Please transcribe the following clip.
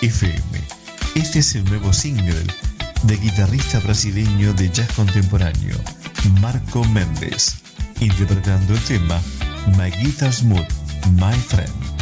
FM. Este es el nuevo single del guitarrista brasileño de jazz contemporáneo, Marco Mendes, interpretando el tema My Guitar's Mood, My Friend.